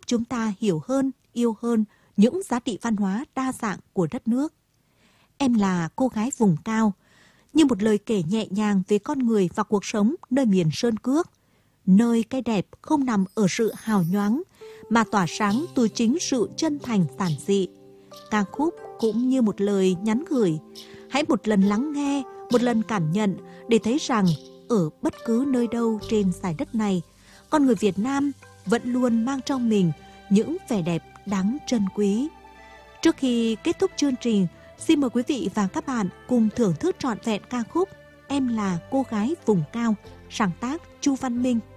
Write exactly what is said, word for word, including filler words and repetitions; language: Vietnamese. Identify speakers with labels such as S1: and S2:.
S1: chúng ta hiểu hơn, yêu hơn những giá trị văn hóa đa dạng của đất nước. Em là cô gái vùng cao, như một lời kể nhẹ nhàng về con người và cuộc sống nơi miền Sơn Cước, nơi cái đẹp không nằm ở sự hào nhoáng, mà tỏa sáng từ chính sự chân thành giản dị. Ca khúc cũng như một lời nhắn gửi. Hãy một lần lắng nghe, một lần cảm nhận để thấy rằng ở bất cứ nơi đâu trên giải đất này, con người Việt Nam vẫn luôn mang trong mình những vẻ đẹp đáng trân quý. Trước khi kết thúc chương trình, xin mời quý vị và các bạn cùng thưởng thức trọn vẹn ca khúc Em là cô gái vùng cao, sáng tác Chu Văn Minh.